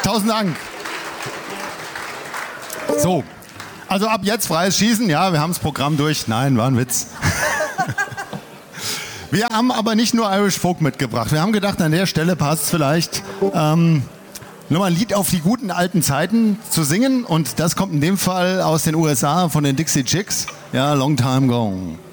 Tausend Dank. So, also ab jetzt freies Schießen. Ja, wir haben das Programm durch. Nein, war ein Witz. Wir haben aber nicht nur Irish Folk mitgebracht. Wir haben gedacht, an der Stelle passt es vielleicht, nochmal ein Lied auf die guten alten Zeiten zu singen. Und das kommt in dem Fall aus den USA von den Dixie Chicks. Ja, Long Time Gone.